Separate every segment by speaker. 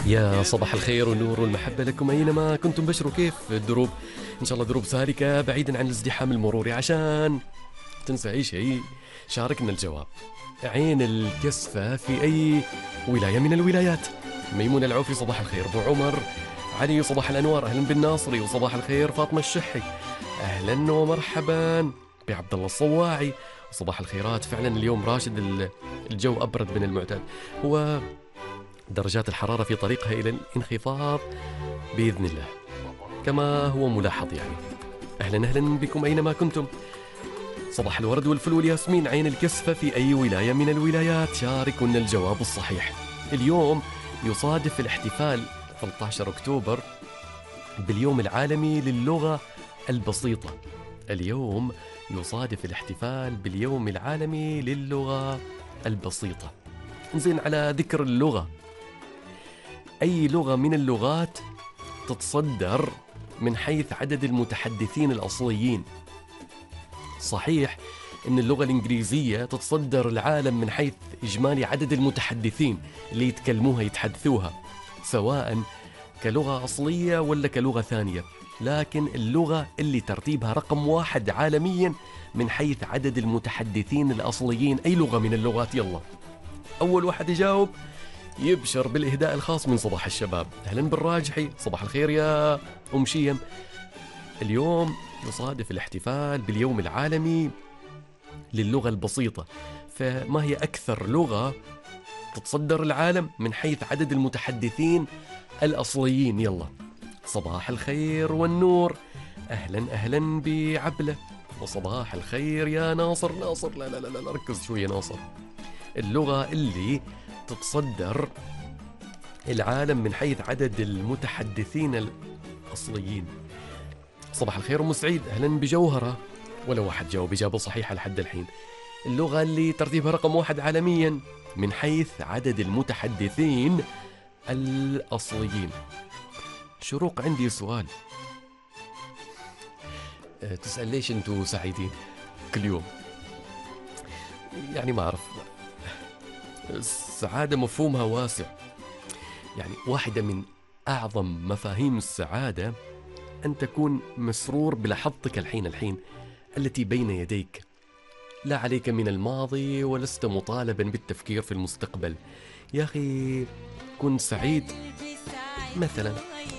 Speaker 1: يا صباح الخير والنور والمحبة لكم أينما كنتم. بشروا كيف الدروب؟ إن شاء الله دروب سالكة بعيدا عن الازدحام المروري. عشان تنسى أي شيء شاركنا الجواب. عين الكسفة في أي ولاية من الولايات؟ ميمون العوفي صباح الخير. أبو عمر علي صباح الأنوار. أهلا بالناصري. وصباح الخير فاطمة الشحي. أهلا ومرحبا بعبد الله الصواعي. صباح الخيرات. فعلا اليوم راشد الجو أبرد من المعتاد. هو درجات الحرارة في طريقها إلى الانخفاض بإذن الله كما هو ملاحظ يعني. أهلا بكم أينما كنتم. صباح الورد والفل والياسمين. عين الكسفة في أي ولاية من الولايات؟ شاركونا الجواب الصحيح. اليوم يصادف الاحتفال 13 أكتوبر باليوم العالمي للغة البسيطة. اليوم يصادف الاحتفال باليوم العالمي للغة البسيطة. نزين على ذكر اللغة، أي لغة من اللغات تتصدر من حيث عدد المتحدثين الأصليين؟ صحيح أن اللغة الإنجليزية تتصدر العالم من حيث إجمالي عدد المتحدثين اللي يتكلموها يتحدثوها، سواء كلغة أصلية ولا كلغة ثانية، لكن اللغة اللي ترتيبها رقم 1 عالميا من حيث عدد المتحدثين الأصليين أي لغة من اللغات؟ يلا أول واحد يجاوب يبشر بالإهداء الخاص من صباح الشباب. أهلا بالراجحي. صباح الخير يا أم شيم. اليوم يصادف الاحتفال باليوم العالمي للغة البسيطة، فما هي أكثر لغة تتصدر العالم من حيث عدد المتحدثين الأصليين؟ يلا صباح الخير والنور. أهلا بعبلة. وصباح الخير يا ناصر. لا ركز شوية ناصر. اللغة اللي تتصدر العالم من حيث عدد المتحدثين الأصليين. صباح الخير أم سعيد. أهلا بجوهرة. ولا واحد جاوب إجابة صحيحة لحد الحين. اللغة اللي ترتيبها رقم 1 عالميا من حيث عدد المتحدثين الأصليين. شروق عندي سؤال، تسأل ليش أنتوا سعيدين كل يوم؟ يعني ما أعرف، السعادة مفهومها واسع. يعني واحدة من أعظم مفاهيم السعادة أن تكون مسرور بلحظتك الحين التي بين يديك، لا عليك من الماضي ولست مطالبا بالتفكير في المستقبل. يا أخي كن سعيد مثلا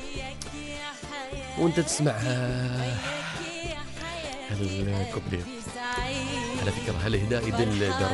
Speaker 1: وانت تسمع الكوبليه. على فكرة هالإهداء يدل